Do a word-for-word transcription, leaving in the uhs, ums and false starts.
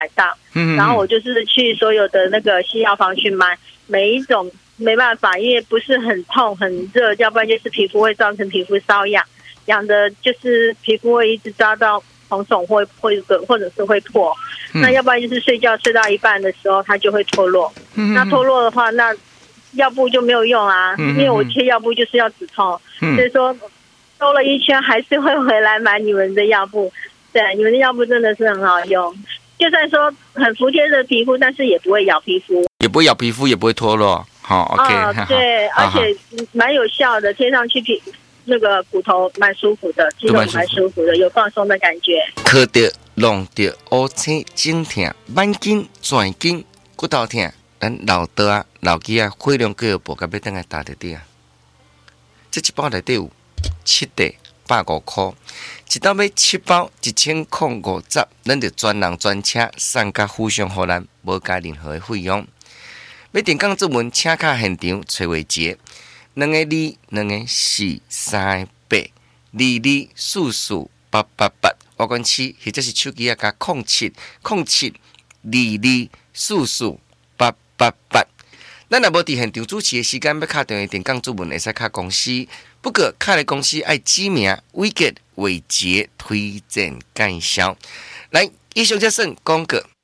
到， 嗯， 然后我就是去所有的那个西药房去买，每一种没办法，因为不是很痛很热，要不然就是皮肤会造成皮肤瘙痒，痒的就是皮肤会一直抓到红肿或会或者是会破， 嗯、 那要不然就是睡觉睡到一半的时候它就会脱落， 嗯、 那脱落的话，那药布就没有用啊， 嗯、 因为我切药布就是要止痛， 嗯、 所以说兜了一圈还是会回来买你们的药布，对，你们的药布真的是很好用。就算说很服帖的皮肤，但是也不会咬皮肤， 也不会咬皮肤，也不会脱落。好、哦、，OK，、 啊、对，而且蛮有效的，贴上去皮那个骨头蛮舒服的，肌肉蛮舒服的，有放松的感觉。 磕着、弄着、乌青、颈痛、慢筋、转筋、骨头痛，咱老倒啊、老肌啊，血量各部，甲要等来打得底啊。这一包内底有七袋，百五块。一到买七包一千零五十，咱就专人专车送甲府上予咱，无加任何的费用。要电讲注文，请卡现场找话节，两个二，两个四，三个八，二二四四八八八。我管七，或者是手机啊，加零七零七二二四四八八八。咱若无伫现场主持的时间，要敲电话电讲注文，会使敲公司。不过，敲的公司爱指名、伟杰、伟杰推荐介绍。来，以上这算广告。